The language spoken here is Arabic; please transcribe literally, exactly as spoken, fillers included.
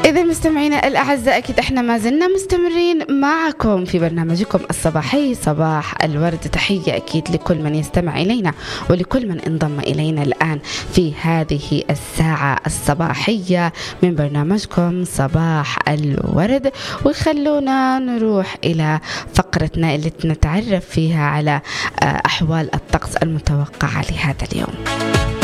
إذا مستمعينا الأعزاء أكيد إحنا ما زلنا مستمرين معكم في برنامجكم الصباحي صباح الورد. تحية أكيد لكل من يستمع إلينا ولكل من انضم إلينا الآن في هذه الساعة الصباحية من برنامجكم صباح الورد. وخلونا نروح إلى فقرتنا اللي نتعرف فيها على أحوال الطقس المتوقعة لهذا اليوم.